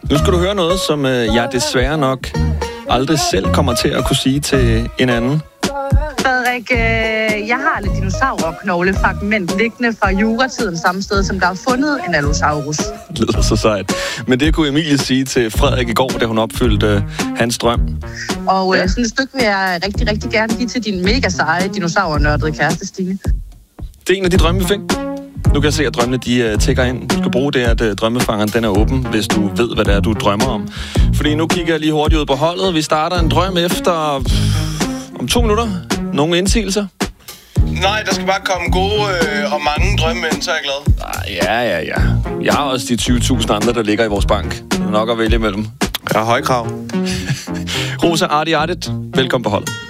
Nu skal du høre noget, som jeg desværre nok aldrig selv kommer til at kunne sige til en anden. Frederik, jeg har lidt dinosaurknoglefragment liggende fra juratiden samme sted, som der er fundet en Allosaurus. Det lyder så sejt. Men det kunne Emilie sige til Frederik i går, da hun opfyldte hans drøm. Og sådan et stykke vil jeg rigtig, rigtig gerne give til din mega seje dinosaurnørdede kæreste, Stine. Det er en af de drømme, vi fik. Nu kan jeg se, at drømmene de tækker ind. Du skal bruge det, at drømmefangeren den er åben, hvis du ved, hvad det er, du drømmer om. Fordi nu kigger jeg lige hurtigt ud på holdet. Vi starter en drøm efter om 2 minutter. Nogle indsigelser? Nej, der skal bare komme gode og mange drømme ind, så er jeg glad. Ja. Jeg har også de 20.000 andre, der ligger i vores bank. Det er nok at vælge imellem. Jeg har højkrav. Rosa Arti Artit, velkommen på holdet.